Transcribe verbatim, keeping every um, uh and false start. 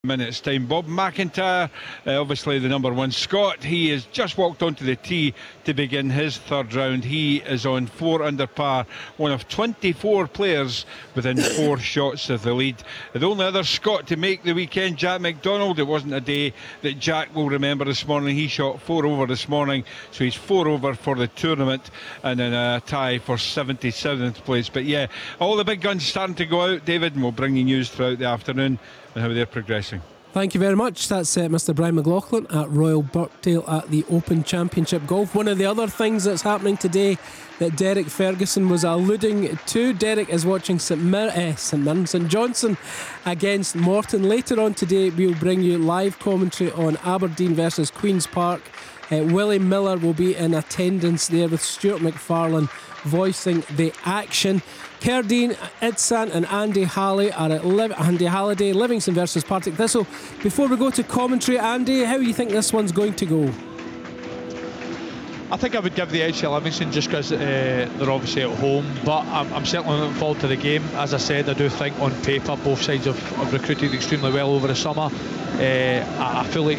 minutes time. Bob McIntyre, uh, obviously the number one Scot, he has just walked onto the tee to begin his third round. He is on four under par, one of twenty-four players within four shots of the lead. The only other Scot to make the weekend, Jack McDonald. It wasn't a day that Jack will remember this morning. He shot four over this morning, so he's four over for the tournament and in a tie for seventy-seventh place. But yeah, all the big guns starting to go out, David, and we'll bring you news throughout the afternoon and how they're progressing. Thank you very much. That's uh, Mister Brian McLaughlin at Royal Birkdale at the Open Championship Golf. One of the other things that's happening today that Derek Ferguson was alluding to. Derek is watching St Mir- uh, St Mirren, St Johnstone against Morton. Later on today we'll bring you live commentary on Aberdeen versus Queen's Park. Uh, Willie Miller will be in attendance there with Stuart McFarlane voicing the action. Kerdine Idsan and Andy Halley are at Liv- Andy Halliday, Livingston versus Partick Thistle. Before we go to commentary, Andy, how do you think this one's going to go? I think I would give the edge to Livingston just because uh, they're obviously at home, but I'm, I'm certainly looking forward to the game. As I said, I do think on paper both sides have, have recruited extremely well over the summer. Uh, I, I fully